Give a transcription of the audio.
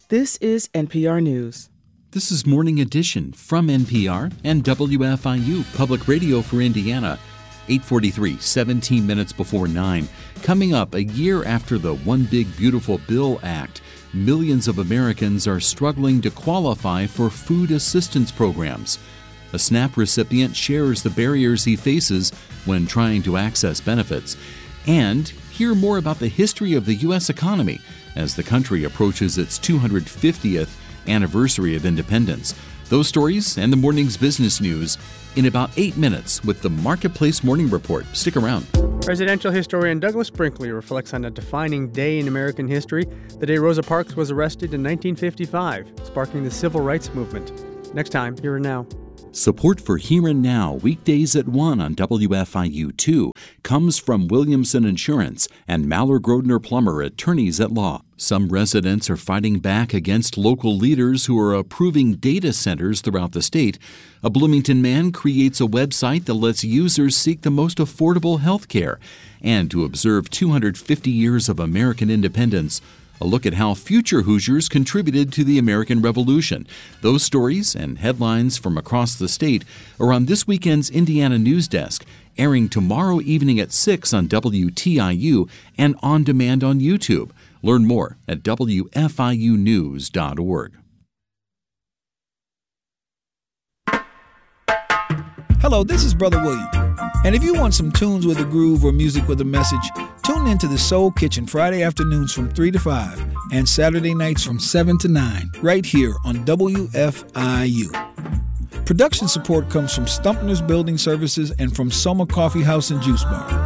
This is NPR News. This is Morning Edition from NPR and WFIU Public Radio for Indiana. 8:43, 17 minutes before 9. Coming up, a year after the One Big Beautiful Bill Act, millions of Americans are struggling to qualify for food assistance programs. A SNAP recipient shares the barriers he faces when trying to access benefits. And hear more about the history of the U.S. economy as the country approaches its 250th anniversary of independence. Those stories and the morning's business news in about 8 minutes with the Marketplace Morning Report. Stick around. Presidential historian Douglas Brinkley reflects on a defining day in American history, the day Rosa Parks was arrested in 1955, sparking the Civil Rights Movement. Next time, Here and Now. Support for Here and Now, weekdays at 1 on WFIU2, comes from Williamson Insurance and Maller Grodner Plummer, attorneys at law. Some residents are fighting back against local leaders who are approving data centers throughout the state. A Bloomington man creates a website that lets users seek the most affordable health care. And to observe 250 years of American independence, a look at how future Hoosiers contributed to the American Revolution. Those stories and headlines from across the state are on this weekend's Indiana News Desk, airing tomorrow evening at 6 on WTIU and on demand on YouTube. Learn more at WFIUnews.org. Hello, this is Brother William. And if you want some tunes with a groove or music with a message, tune into the Soul Kitchen Friday afternoons from 3 to 5 and Saturday nights from 7 to 9, right here on WFIU. Production support comes from Stumpner's Building Services and from Soma Coffee House and Juice Bar.